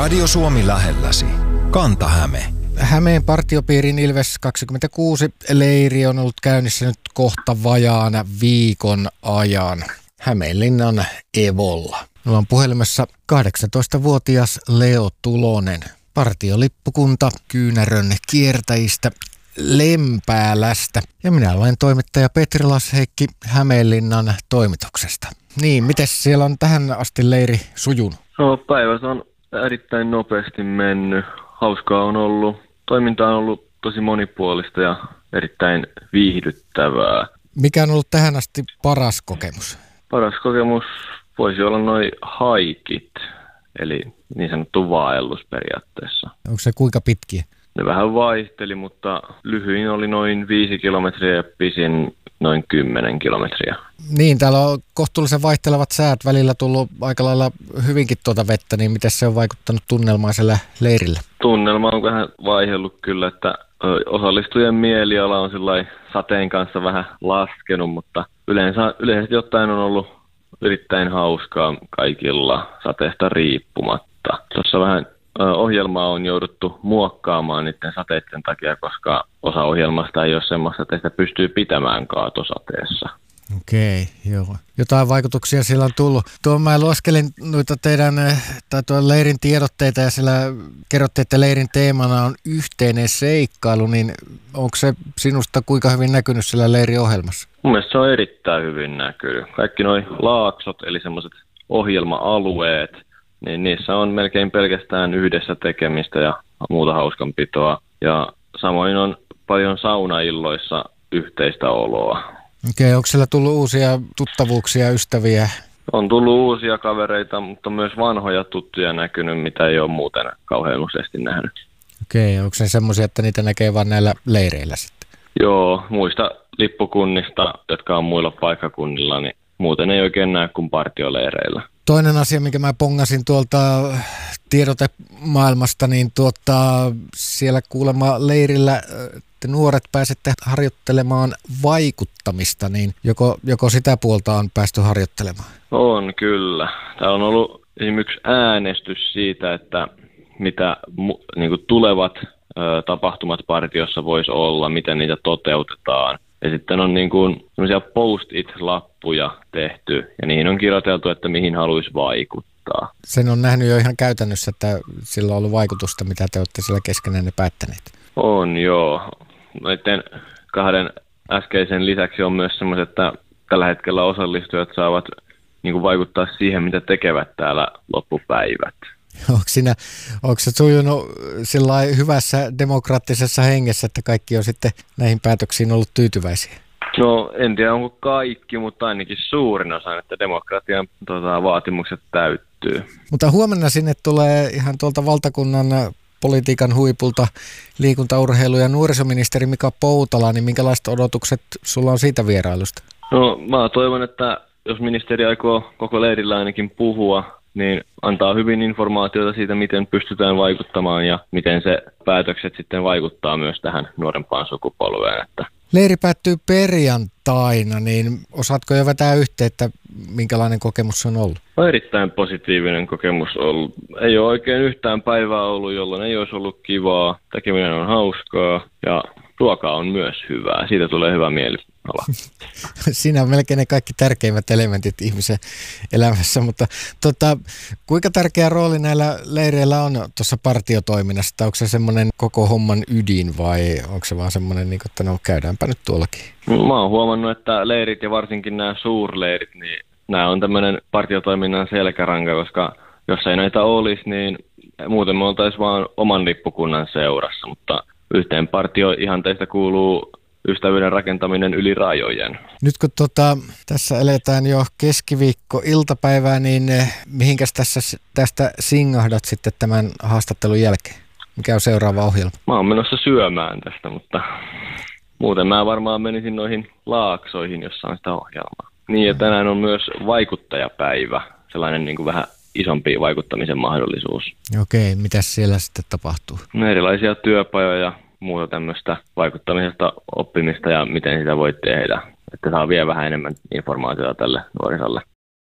Radio Suomi lähelläsi. Kanta-Häme. Hämeen partiopiirin Ilves 26 leiri on ollut käynnissä nyt kohta vajaana viikon ajan Hämeenlinnan Evolla. Meillä on puhelimessa 18-vuotias Leo Tulonen, partiolippukunta Kyynärön kiertäjistä Lempäälästä. Ja minä olen toimittaja Petri Lasheikki Hämeenlinnan toimituksesta. Niin, miten siellä on tähän asti leiri sujunut? No, päivä on erittäin nopeasti mennyt. Hauskaa on ollut. Toiminta on ollut tosi monipuolista ja erittäin viihdyttävää. Mikä on ollut tähän asti paras kokemus? Paras kokemus voisi olla noi haikit, eli niin sanottu vaellus periaatteessa. Onko se kuinka pitkiä? Ne vähän vaihteli, mutta lyhyin oli noin 5 kilometriä ja pisin noin 10 kilometriä. Niin, täällä on kohtuullisen vaihtelevat säät, välillä tullut aika lailla hyvinkin tuota vettä, niin miten se on vaikuttanut tunnelmaisella leirillä? Tunnelma on vähän vaihdellut kyllä, että osallistujien mieliala on sateen kanssa vähän laskenut, mutta yleisesti ottaen on ollut erittäin hauskaa kaikilla sateesta riippumatta. Tuossa vähän ohjelmaa on jouduttu muokkaamaan niiden sateiden takia, koska osa ohjelmasta ei ole semmoista, että sitä pystyy pitämään kaatosateessa. Okei, joo. Jotain vaikutuksia siellä on tullut. Mä lueskelin noita teidän tuon leirin tiedotteita ja siellä kerrotte, että leirin teemana on yhteinen seikkailu, niin onko se sinusta kuinka hyvin näkynyt siellä leiriohjelmassa? Mun mielestä se on erittäin hyvin näkynyt. Kaikki nuo laaksot, eli semmoiset ohjelma-alueet, niin niissä on melkein pelkästään yhdessä tekemistä ja muuta hauskanpitoa. Ja samoin on paljon saunailloissa yhteistä oloa. Okei, onko siellä tullut uusia tuttavuuksia, ystäviä? On tullut uusia kavereita, mutta myös vanhoja tuttuja näkynyt, mitä ei ole muuten kauhean useasti nähnyt. Okei, onko se semmoisia, että niitä näkee vain näillä leireillä sitten? Joo, muista lippukunnista, jotka on muilla paikkakunnilla, niin muuten ei oikein näe kuin partioleireillä. Toinen asia, minkä mä pongasin tuolta tiedotemaailmasta, niin siellä kuulemma leirillä te nuoret pääsette harjoittelemaan vaikuttamista, niin joko sitä puolta on päästy harjoittelemaan? On kyllä. Täällä on ollut esimerkiksi äänestys siitä, että mitä tulevat tapahtumat partiossa voisi olla, miten niitä toteutetaan. Ja sitten on sellaisia post-it-lappuja tehty, ja niihin on kirjoiteltu, että mihin haluaisi vaikuttaa. Sen on nähnyt jo ihan käytännössä, että sillä on ollut vaikutusta, mitä te olette siellä keskenään päättäneet. On joo. Noiden 2 äskeisen lisäksi on myös semmoiset, että tällä hetkellä osallistujat saavat vaikuttaa siihen, mitä tekevät täällä loppupäivät. Onko se sujunut hyvässä demokraattisessa hengessä, että kaikki on sitten näihin päätöksiin ollut tyytyväisiä? No en tiedä onko kaikki, mutta ainakin suurin osa, että demokratian vaatimukset täyttyy. Mutta huomenna sinne tulee ihan tuolta valtakunnan politiikan huipulta liikunta-, urheilu- ja nuorisoministeri Mika Poutala, niin minkälaiset odotukset sulla on siitä vierailusta? No mä toivon, että jos ministeri aikoo koko leirillä ainakin puhua, niin antaa hyvin informaatiota siitä, miten pystytään vaikuttamaan ja miten se päätökset sitten vaikuttaa myös tähän nuorempaan sukupolveen. Leiri päättyy perjantaina, niin osaatko jo vetää yhteen, että minkälainen kokemus se on ollut? On erittäin positiivinen kokemus ollut. Ei ole oikein yhtään päivää ollut, jolloin ei olisi ollut kivaa. Tekeminen on hauskaa ja ruoka on myös hyvää. Siitä tulee hyvä mielipala. Siinä on melkein ne kaikki tärkeimmät elementit ihmisen elämässä, mutta kuinka tärkeä rooli näillä leireillä on tuossa partiotoiminnassa? Onko se semmoinen koko homman ydin vai onko se vaan semmoinen, että no käydäänpä nyt tuollakin? Mä oon huomannut, että leirit ja varsinkin nämä suurleirit, niin nämä on tämmöinen partiotoiminnan selkäranka, koska jos ei näitä olisi, niin muuten me oltaisiin vaan oman lippukunnan seurassa, mutta yhteen partioihanteista kuuluu ystävyyden rakentaminen yli rajojen. Nyt kun tässä eletään jo keskiviikko-iltapäivää, niin mihinkäs tästä singahdat sitten tämän haastattelun jälkeen? Mikä on seuraava ohjelma? Mä oon menossa syömään tästä, mutta muuten mä varmaan menisin noihin laaksoihin, jossa on sitä ohjelmaa. Niin ja tänään on myös vaikuttajapäivä, sellainen vähän isompi vaikuttamisen mahdollisuus. Okei, mitäs siellä sitten tapahtuu? No, erilaisia työpajoja, muuta tämmöistä vaikuttamisesta, oppimista ja miten sitä voi tehdä, että saa vielä vähän enemmän informaatiota tälle nuorisolle.